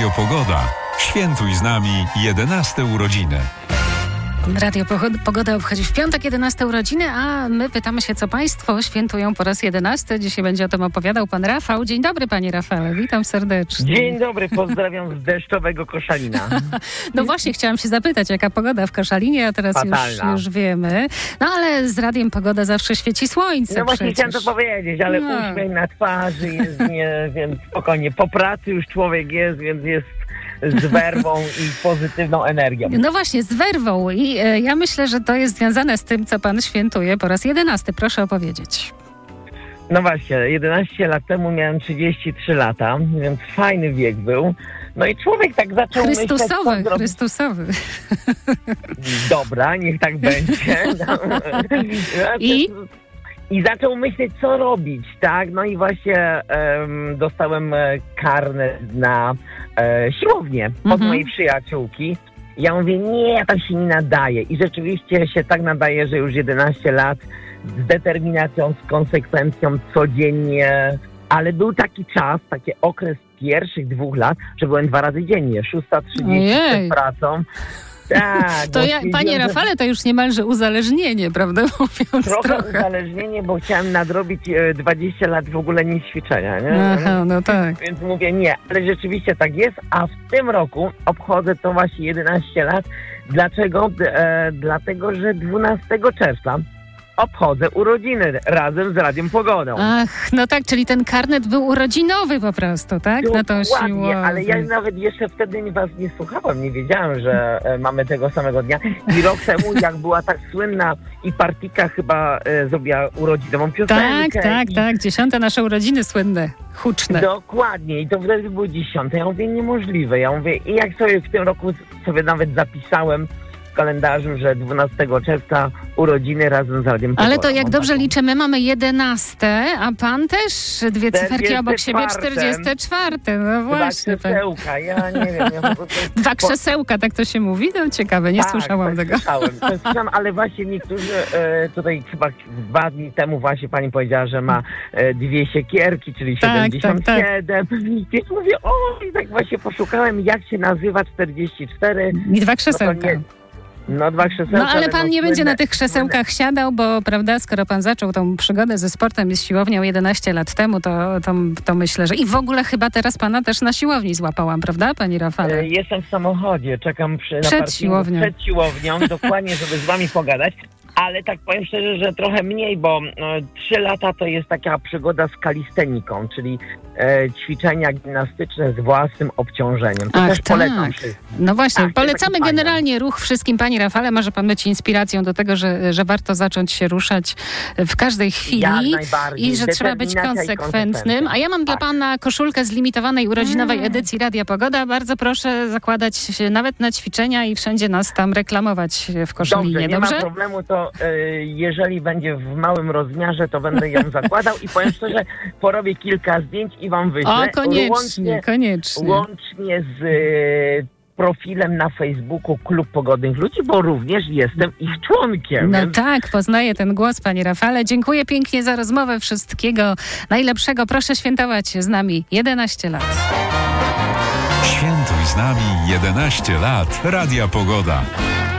Radio Pogoda. Świętuj z nami 11 urodziny. Radio Pogoda obchodzi w piątek 11 urodziny, a my pytamy się, co Państwo świętują po raz 11. Dzisiaj będzie o tym opowiadał pan Rafał. Dzień dobry, panie Rafale, witam serdecznie. Dzień dobry, pozdrawiam z deszczowego Koszalina. No właśnie, chciałam się zapytać, jaka pogoda w Koszalinie, a teraz już wiemy. No ale z Radiem Pogoda zawsze świeci słońce. No właśnie przecież. chciałem to powiedzieć, ale uśmiech na twarzy jest, więc spokojnie. Po pracy już człowiek jest, więc jest z werwą i pozytywną energią. No właśnie, z werwą i ja myślę, że to jest związane z tym, co pan świętuje po raz 11. Proszę opowiedzieć. No właśnie, 11 lat temu miałem 33 lata, więc fajny wiek był. No i człowiek tak zaczął Chrystusowy. Dobra, niech tak będzie. I zaczął myśleć, co robić, tak? No i właśnie dostałem karnet na siłownię od mojej przyjaciółki. Ja mówię, nie, to się nie nadaje. I rzeczywiście się tak nadaje, że już 11 lat z determinacją, z konsekwencją codziennie. Ale był taki czas, taki okres pierwszych 2 lat, że byłem 2 razy dziennie, 6:30 przed pracą. Tak, to panie Rafale, to już niemalże uzależnienie, prawda? Mówiąc trochę uzależnienie, bo chciałem nadrobić 20 lat w ogóle nie ćwiczenia, nie? Aha, no tak. Więc mówię nie, ale rzeczywiście tak jest, a w tym roku obchodzę to właśnie 11 lat. Dlaczego? Dlatego, że 12 czerwca obchodzę urodziny razem z Radiem Pogodą. Ach, no tak, czyli ten karnet był urodzinowy po prostu, tak? Na tą siłownię. Ale ja nawet jeszcze wtedy was nie słuchałem, nie wiedziałem, że mamy tego samego dnia. I rok temu, jak była tak słynna i Partika chyba zrobiła urodzinową piosenkę. Tak, 10. nasze urodziny słynne, huczne. Dokładnie, i to wtedy było 10. Ja mówię, niemożliwe. Ja mówię, i jak sobie w tym roku sobie nawet zapisałem w kalendarzu, że 12 czerwca urodziny razem z Radiem Pogodą. Ale to jak dobrze liczę, my mamy 11, a pan też 2 cyferki obok siebie, 44. No właśnie. 2 krzesełka, ja nie wiem. 2 krzesełka, tak to się mówi? No ciekawe, nie słyszałam tego. Słyszałem, ale właśnie niektórzy tutaj chyba 2 dni temu właśnie pani powiedziała, że ma 2 siekierki, czyli 77. Więc mówię, i tak właśnie poszukałem, jak się nazywa 44. I 2 krzesełka. No 2 krzesełka. No ale pan nie będzie na tych krzesełkach siadał, bo prawda, skoro pan zaczął tą przygodę ze sportem i z siłownią 11 lat temu, to myślę, że i w ogóle chyba teraz pana też na siłowni złapałam, prawda, pani Rafale? Jestem w samochodzie, czekam przed siłownią, dokładnie, żeby z wami pogadać. Ale tak powiem szczerze, że trochę mniej, bo 3 lata to jest taka przygoda z kalisteniką, czyli ćwiczenia gimnastyczne z własnym obciążeniem. To też polecam wszystkim. No właśnie, polecamy generalnie ruch wszystkim, pani Rafale. Może pan być inspiracją do tego, że warto zacząć się ruszać w każdej chwili i że trzeba być konsekwentnym. A ja mam dla pana koszulkę z limitowanej urodzinowej edycji Radia Pogoda. Bardzo proszę zakładać się nawet na ćwiczenia i wszędzie nas tam reklamować w Koszalinie. Dobrze? Nie ma problemu, to jeżeli będzie w małym rozmiarze, to będę ją zakładał i powiem szczerze, porobię kilka zdjęć i wam wyślę. O, koniecznie. Łącznie z profilem na Facebooku Klub Pogodnych Ludzi, bo również jestem ich członkiem. No tak, poznaję ten głos, panie Rafale. Dziękuję pięknie za rozmowę. Wszystkiego najlepszego. Proszę świętować z nami 11 lat. Świętuj z nami 11 lat. Radia Pogoda.